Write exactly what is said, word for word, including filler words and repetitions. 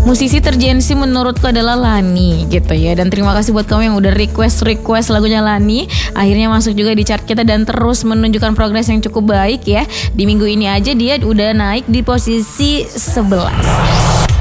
musisi tergensi menurutku adalah Lani gitu ya. Dan terima kasih buat kamu yang udah request-request lagunya Lani. Akhirnya masuk juga di chart kita dan terus menunjukkan progres yang cukup baik ya. Di minggu ini aja dia udah naik di posisi sebelas.